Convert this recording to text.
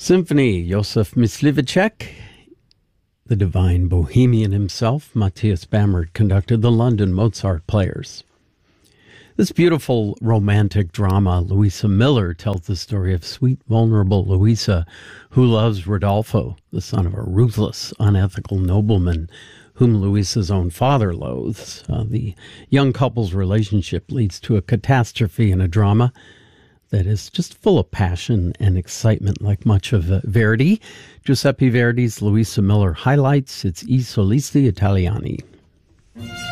Symphony, Josef Myslivacek, the divine bohemian himself, Matthias Bamert, conducted the London Mozart Players. This beautiful romantic drama, Louisa Miller, tells the story of sweet, vulnerable Louisa, who loves Rodolfo, the son of a ruthless, unethical nobleman whom Louisa's own father loathes. The young couple's relationship leads to a catastrophe in a drama that is just full of passion and excitement, like much of Verdi. Giuseppe Verdi's Louisa Miller highlights its I Solisti Italiani.